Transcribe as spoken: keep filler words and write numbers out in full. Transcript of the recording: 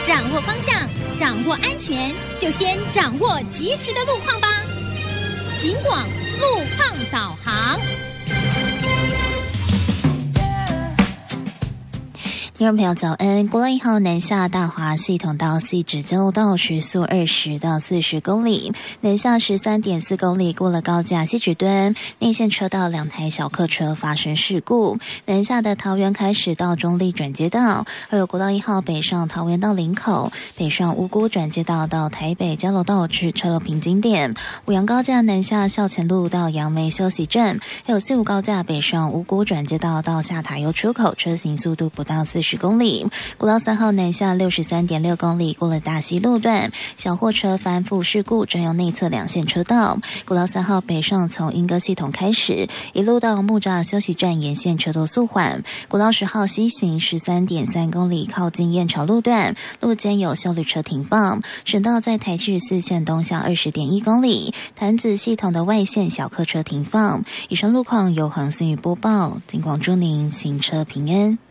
掌握方向，掌握安全，就先掌握及时的路况吧。警广路况导航。 听众朋友早安，国道一号南下大华系统到汐止交流道时速二十到四十公里，南下十三点四公里过了高架汐止端，内线车道两台小客车发生事故，南下的桃园开始到中立转接道，还有国道一号北上桃园到林口，北上五股转接道到台北交流道至车流平景点，五杨高架南下校前路到杨梅休息站，还有四五高架北上五股转接道到下塔油出口，车行速度不到四十公里。国道三号南下六十三点六公里过了大溪路段，小货车翻覆事故，占用内侧两线车道。国道三号北上从莺歌系统开始，一路到木栅休息站沿线车多速缓。国道十号西行十三点三公里靠近燕巢路段，路间有休旅车停放。省道在台至四线东向二十点一公里，潭子系统的外线小客车停放。以上路况由黄思雨播报，警广祝您行车平安。